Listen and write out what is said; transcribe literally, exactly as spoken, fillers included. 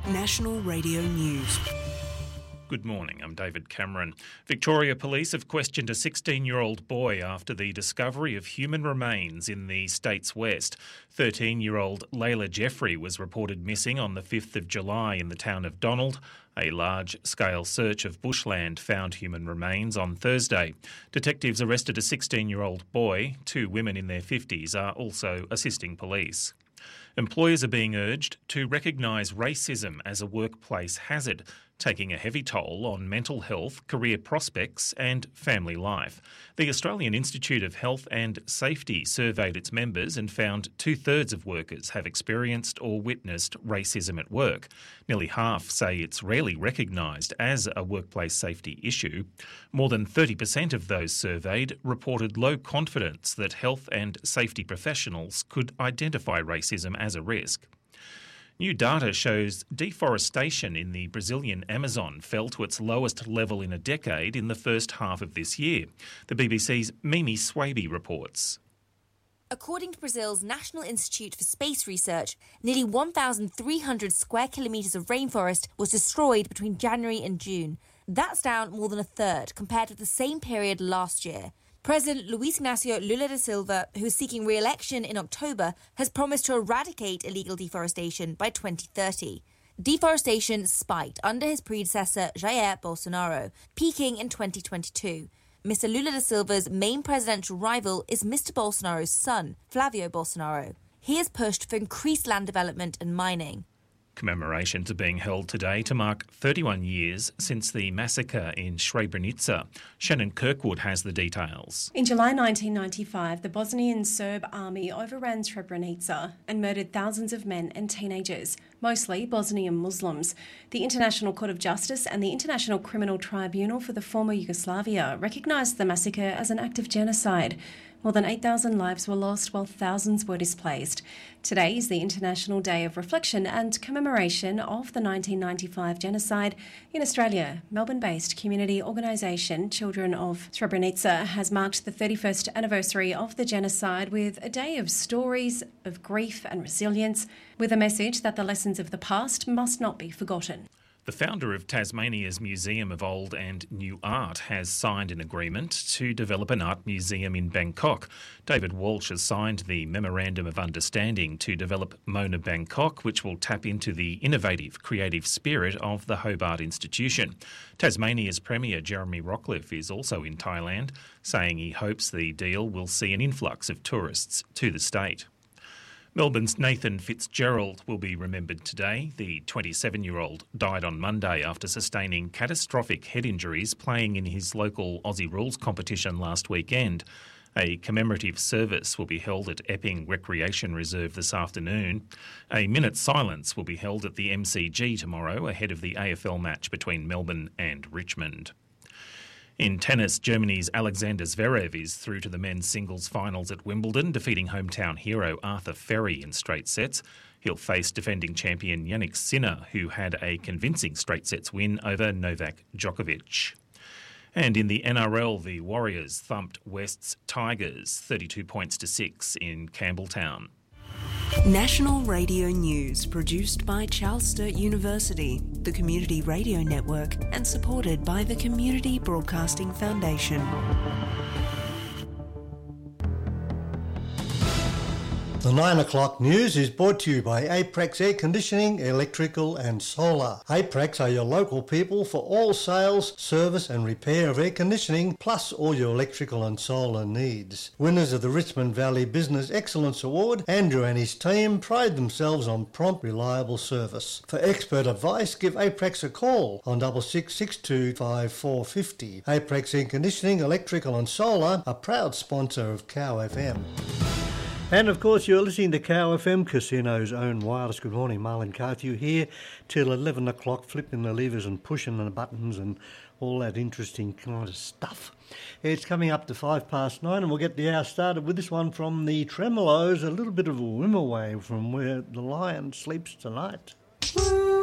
National Radio News. Good morning, I'm David Cameron. Victoria Police have questioned a sixteen-year-old boy after the discovery of human remains in the state's west. thirteen-year-old Layla Jeffrey was reported missing on the fifth of July in the town of Donald. A large-scale search of bushland found human remains on Thursday. Detectives arrested a sixteen-year-old boy. Two women in their fifties are also assisting police. Employers are being urged to recognise racism as a workplace hazard, taking a heavy toll on mental health, career prospects and family life. The Australian Institute of Health and Safety surveyed its members and found two-thirds of workers have experienced or witnessed racism at work. Nearly half say it's rarely recognised as a workplace safety issue. More than thirty percent of those surveyed reported low confidence that health and safety professionals could identify racism as a risk. New data shows deforestation in the Brazilian Amazon fell to its lowest level in a decade in the first half of this year. The B B C's Mimi Swaby reports. According to Brazil's National Institute for Space Research, nearly one thousand three hundred square kilometres of rainforest was destroyed between January and June. That's down more than a third compared with the same period last year. President Luiz Inácio Lula da Silva, who is seeking re-election in October, has promised to eradicate illegal deforestation by twenty thirty. Deforestation spiked under his predecessor Jair Bolsonaro, peaking in twenty twenty-two. Mister Lula da Silva's main presidential rival is Mister Bolsonaro's son, Flavio Bolsonaro. He has pushed for increased land development and mining. Commemorations are being held today to mark thirty-one years since the massacre in Srebrenica. Shannon Kirkwood has the details. In July nineteen ninety-five, the Bosnian Serb army overran Srebrenica and murdered thousands of men and teenagers, mostly Bosnian Muslims. The International Court of Justice and the International Criminal Tribunal for the former Yugoslavia recognised the massacre as an act of genocide. More than eight thousand lives were lost while thousands were displaced. Today is the International Day of Reflection and Commemoration of the nineteen ninety-five genocide in Australia. Melbourne-based community organisation Children of Srebrenica has marked the thirty-first anniversary of the genocide with a day of stories of grief and resilience, with a message that the lessons of the past must not be forgotten. The founder of Tasmania's Museum of Old and New Art has signed an agreement to develop an art museum in Bangkok. David Walsh has signed the Memorandum of Understanding to develop Mona Bangkok, which will tap into the innovative, creative spirit of the Hobart Institution. Tasmania's Premier Jeremy Rockliff is also in Thailand, saying he hopes the deal will see an influx of tourists to the state. Melbourne's Nathan Fitzgerald will be remembered today. The twenty-seven-year-old died on Monday after sustaining catastrophic head injuries playing in his local Aussie Rules competition last weekend. A commemorative service will be held at Epping Recreation Reserve this afternoon. A minute's silence will be held at the M C G tomorrow ahead of the A F L match between Melbourne and Richmond. In tennis, Germany's Alexander Zverev is through to the men's singles finals at Wimbledon, defeating hometown hero Arthur Ferry in straight sets. He'll face defending champion Jannik Sinner, who had a convincing straight sets win over Novak Djokovic. And in the N R L, the Warriors thumped West's Tigers thirty-two points to six in Campbelltown. National Radio News, produced by Charles Sturt University, the Community Radio Network, and supported by the Community Broadcasting Foundation. The nine o'clock news is brought to you by Aprex Air Conditioning, Electrical and Solar. Aprex are your local people for all sales, service and repair of air conditioning, plus all your electrical and solar needs. Winners of the Richmond Valley Business Excellence Award, Andrew and his team pride themselves on prompt, reliable service. For expert advice, give Aprex a call on six six six two five four five zero. Aprex Air Conditioning, Electrical and Solar, a proud sponsor of Cow F M. And of course, you're listening to Cow F M, Casino's own wireless. Good morning, Marlon Carthew here till eleven o'clock, flipping the levers and pushing the buttons and all that interesting kind of stuff. It's coming up to five past nine, and we'll get the hour started with this one from the Tremolos, a little bit of a whim away from Where the Lion Sleeps Tonight.